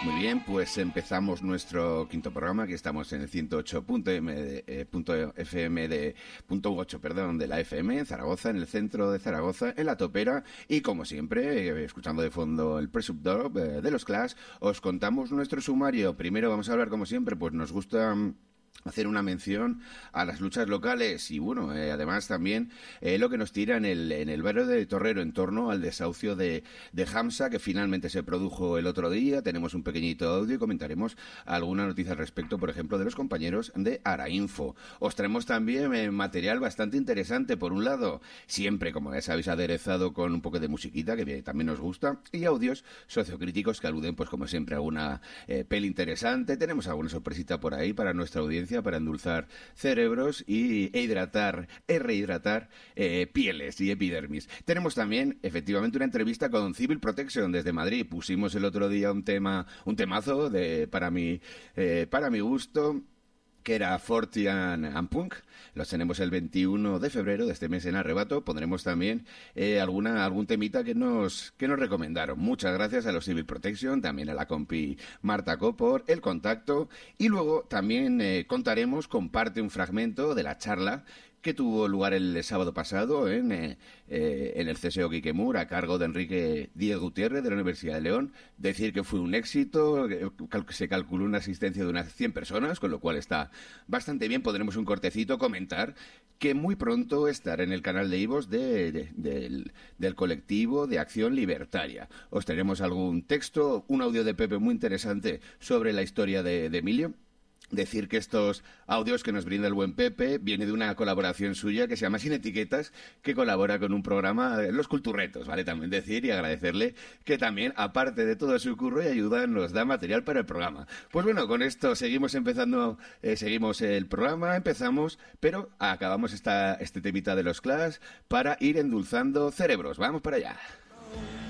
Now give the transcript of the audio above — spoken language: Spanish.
Muy bien, pues empezamos nuestro quinto programa. Aquí estamos en el 108.fm de punto 8, perdón, de la FM en Zaragoza, en el centro de Zaragoza, en la Topera, y como siempre, escuchando de fondo el Presubdub de los Clash, os contamos nuestro sumario. Primero vamos a hablar, como siempre, pues nos gusta hacer una mención a las luchas locales y bueno, además también lo que nos tira en el barrio de Torrero en torno al desahucio de Hamsa, que finalmente se produjo el otro día. Tenemos un pequeñito audio y comentaremos alguna noticia al respecto, por ejemplo, de los compañeros de Arainfo. Os traemos también material bastante interesante. Por un lado, siempre, como ya sabéis, aderezado con un poco de musiquita, que también nos gusta, y audios sociocríticos que aluden, pues como siempre, a una peli interesante. Tenemos alguna sorpresita por ahí para nuestra audiencia, para endulzar cerebros rehidratar pieles y epidermis. Tenemos también, efectivamente, una entrevista con Civil Protection desde Madrid. Pusimos el otro día un temazo para mi gusto, que era Forty and Punk. Los tenemos el 21 de febrero de este mes en Arrebato. Pondremos también algún temita que nos recomendaron. Muchas gracias a los Civil Protection, también a la compi Marta Co por el contacto. Y luego también comparte un fragmento de la charla que tuvo lugar el sábado pasado en el CSO Quiquemur, a cargo de Enrique Díez Gutiérrez de la Universidad de León. Decir que fue un éxito, se calculó una asistencia de unas 100 personas, con lo cual está bastante bien. Pondremos un cortecito, comentar que muy pronto estará en el canal de iVoox del colectivo de Acción Libertaria. Os tenemos algún texto, un audio de Pepe muy interesante sobre la historia de Emilio. Decir que estos audios que nos brinda el buen Pepe viene de una colaboración suya que se llama Sin Etiquetas, que colabora con un programa, Los Culturretos, ¿vale? También decir y agradecerle que también, aparte de todo su curro y ayuda, nos da material para el programa. Pues bueno, con esto seguimos el programa, pero acabamos este temita de los Clash para ir endulzando cerebros. Vamos para allá.